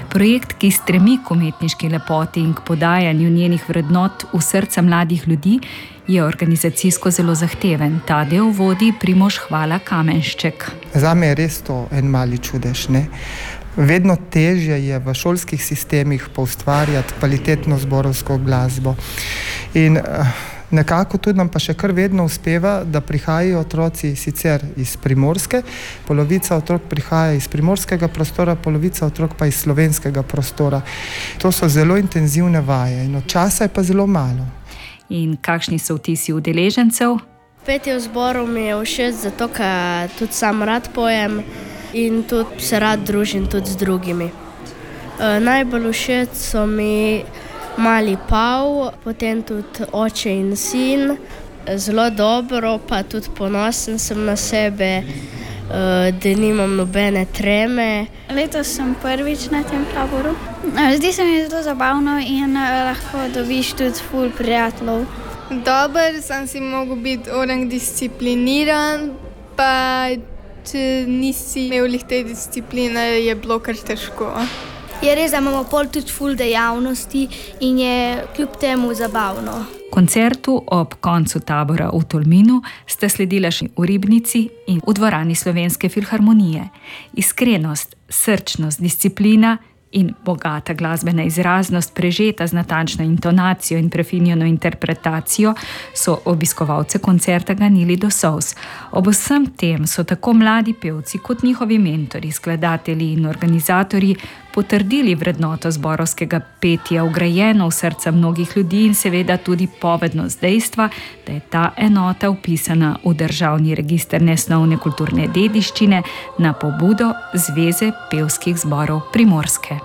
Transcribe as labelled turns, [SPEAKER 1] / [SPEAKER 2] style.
[SPEAKER 1] Projekt, ki stremi k umetniški lepoti in k podajanju njenih vrednot v srca mladih ljudi, je organizacijsko zelo zahteven. Ta del vodi Primož Hvala Kamenšček.
[SPEAKER 2] Zame je res to en mali čudež, ne? Vedno težje je v šolskih sistemih poustvarjati kvalitetno zborovsko glasbo. In nekako tudi nam pa še kar vedno uspeva, da prihajajo otroci sicer iz Primorske, polovica otrok prihaja iz primorskega prostora, polovica otrok pa iz slovenskega prostora. To so zelo intenzivne vaje in od časa je pa zelo malo.
[SPEAKER 1] In kakšni so vtisi udeležencev?
[SPEAKER 3] Petje v zboru mi je všeč, zato ker tudi sam rad pojem in tudi se rad družim tudi z drugimi. Najbolj všeč so mi Mali Pav, potem tudi Oče in sin. Zelo dobro, pa tudi ponosen sem na sebe, da nimam nobene treme.
[SPEAKER 4] Letos sem prvič na tem taboru. Zdi se mi zelo zabavno in lahko dobiš tudi ful prijateljev.
[SPEAKER 5] Dober, sem si mogel biti orang discipliniran, pa če nisi imel te discipline, je bilo kar težko.
[SPEAKER 6] Je res, da imamo pol tudi ful dejavnosti in je kljub temu zabavno.
[SPEAKER 1] Koncertu ob koncu tabora v Tolminu sta sledila še v Ribnici in v dvorani Slovenske filharmonije. Iskrenost, srčnost, disciplina in bogata glasbena izraznost, prežeta z natančno intonacijo in prefinjeno interpretacijo, so obiskovalce koncerta ganili do solz. Ob vsem tem so tako mladi pevci kot njihovi mentori, skladatelji in organizatorji potrdili vrednoto zborovskega petja, vgrajeno v srca mnogih ljudi in seveda tudi povednost dejstva, da je ta enota vpisana v državni register nesnovne kulturne dediščine na pobudo Zveze pevskih zborov Primorske.